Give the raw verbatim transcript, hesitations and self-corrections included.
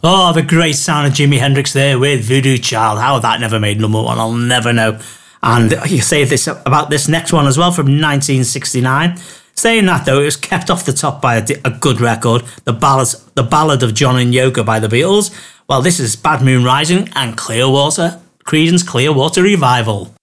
Oh, the great sound of Jimi Hendrix there with Voodoo Child. How that never made number one, I'll never know. And you say this about this next one as well from nineteen sixty-nine. Saying that, though, it was kept off the top by a, a good record, the ballad, the Ballad of John and Yoko by the Beatles. Well, this is Bad Moon Rising and Clearwater, Creedence Clearwater Revival.